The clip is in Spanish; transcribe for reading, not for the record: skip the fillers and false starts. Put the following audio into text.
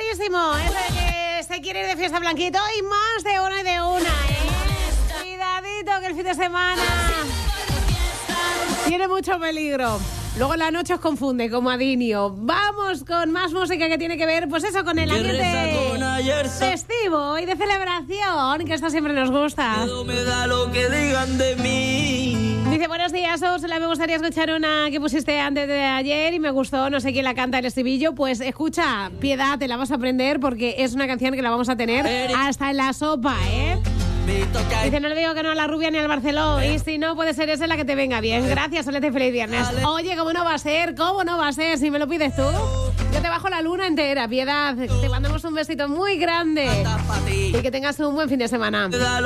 buenísimo. Ese que se quiere ir de fiesta blanquito y más de una y de una, ¿eh? Cuidadito que el fin de semana tiene mucho peligro. Luego en la noche os confunde como Adinio. Vamos con más música que tiene que ver, pues eso, con el ambiente festivo y de celebración, que esto siempre nos gusta. Me da lo que digan de mí. Dice, buenos días, Úrsula, me gustaría escuchar una que pusiste antes de ayer y me gustó, no sé quién la canta, el estribillo. Pues escucha, Piedad, te la vas a aprender porque es una canción que la vamos a tener hasta en la sopa, ¿eh? Dice, no le digo que no a la rubia ni al Barceló. Y si no, puede ser esa la que te venga bien. Gracias, Solete, feliz viernes. Oye, ¿cómo no va a ser? ¿Cómo no va a ser? Si me lo pides tú, yo te bajo la luna entera, Piedad. Te mandamos un besito muy grande y que tengas un buen fin de semana.